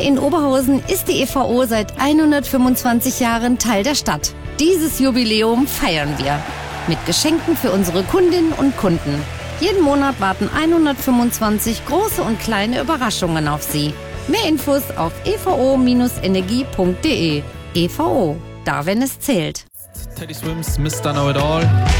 in Oberhausen ist die EVO seit 125 Jahren Teil der Stadt. Dieses Jubiläum feiern wir mit Geschenken für unsere Kundinnen und Kunden. Jeden Monat warten 125 große und kleine Überraschungen auf Sie. Mehr Infos auf evo-energie.de. EVO, da wenn es zählt. Teddy Swims, Mr. Know It All.